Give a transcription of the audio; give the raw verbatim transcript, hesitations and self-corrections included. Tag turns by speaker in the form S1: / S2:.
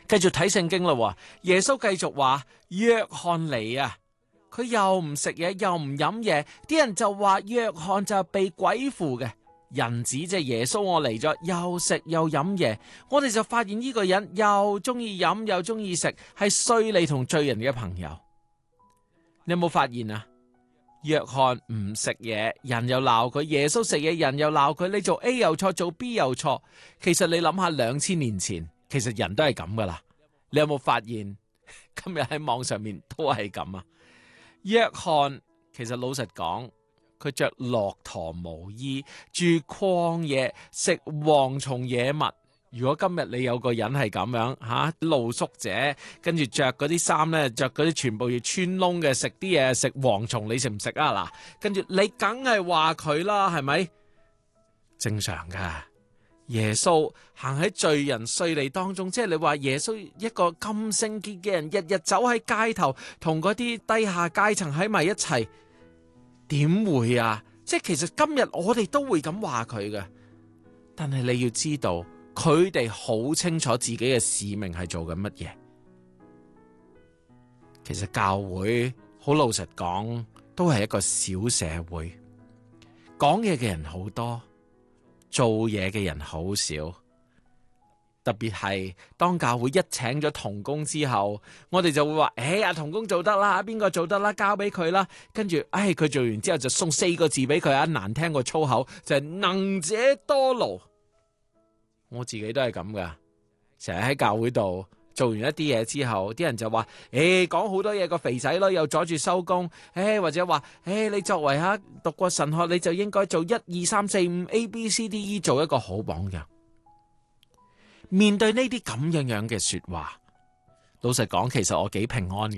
S1: 繼續睇聖經啦，耶穌繼續話約翰嚟啊，佢又唔食嘢又唔飲嘢，啲人就話約翰就係被鬼附嘅。人子即係耶穌，我嚟咗又食又飲嘢，我哋就發現呢個人又中意飲又中意食，係稅吏同罪人嘅朋友。你有冇發現啊？約翰唔食嘢，人又鬧佢；耶穌食嘢，人又鬧佢。你做 A 又錯，做 B 又錯。其實你諗下，兩千年前其實人都係咁噶啦。你有冇發現今日喺網上面都係咁啊？約翰其實老實講，佢着駱駝毛衣，住曠野，食蝗蟲野物。如果今日你有個人係咁樣吓，露宿者，跟住着嗰啲衫咧，着嗰啲全部要穿窿嘅，食啲嘢，食蝗蟲，你食唔食啊？嗱，跟住你梗係話佢啦，係咪？正常噶。耶穌行喺罪人稅吏當中，即係你話耶穌一個咁聖潔嘅人，日日走喺街頭，同嗰啲低下階層喺埋一齊，點會啊？即係其實今日我哋都會咁話佢嘅，但係你要知道。佢哋好清楚自己嘅使命係做緊乜嘢。其實教會好老實講，都係一個小社會，講嘢嘅人好多，做嘢嘅人好少。特別係當教會一請咗同工之後，我哋就會話：誒，阿同工做得啦，邊個做得啦，交俾佢啦。跟住，唉，佢做完之後就送四個字俾佢啊，難聽過粗口，就係能者多勞。我自己都係咁噶，成日喺教會度做完一啲嘢之後，啲人就話：誒，講好多嘢，個肥仔咯，又阻住收工。誒，或者話：誒，你作為吓讀過神學，你就應該做一二三四五 A B C D E， 做一個好榜樣。面對呢啲咁樣樣嘅說話，老實講，其實我幾平安嘅。